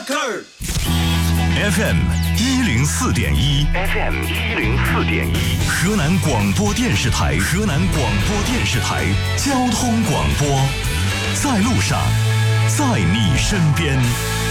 FM 104.1，河南广播电视台交通广播，在路上，在你身边。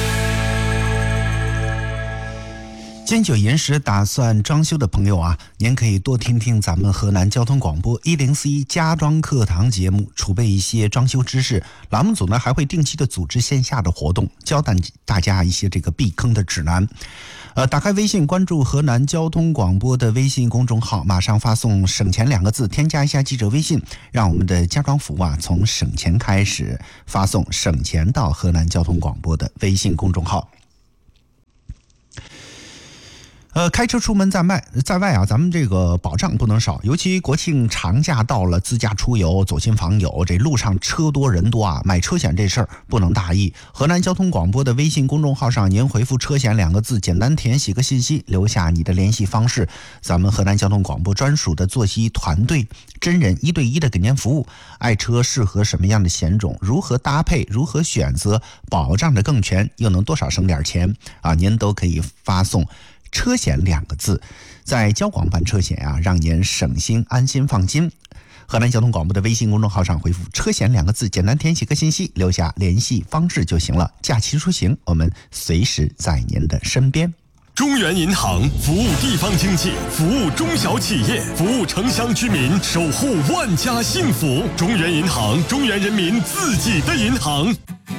金九银石打算装修的朋友啊，您可以多听听咱们河南交通广播1041家装课堂节目，储备一些装修知识。栏目组呢还会定期的组织线下的活动，教大家一些这个避坑的指南。打开微信，关注河南交通广播的微信公众号，马上发送省钱2个字，添加一下记者微信，让我们的家装服务啊从省钱开始，发送省钱到河南交通广播的微信公众号。开车出门在外啊，咱们这个保障不能少，尤其国庆长假到了，自驾出游、走亲访友，这路上车多人多啊，买车险这事儿不能大意。河南交通广播的微信公众号上，您回复车险2个字，简单填写个信息，留下你的联系方式，咱们河南交通广播专属的作息团队真人1对1的给您服务。爱车适合什么样的险种，如何搭配，如何选择，保障的更全，又能多少省点钱啊？您都可以发送车险2个字，在交广办车险啊，让您省心、安心、放心。河南交通广播的微信公众号上回复车险2个字，简单填写个信息，留下联系方式就行了。假期出行，我们随时在您的身边。 中原银行服务地方经济，服务中小企业，服务城乡居民，守护万家幸福。中原银行，中原人民自己的银行。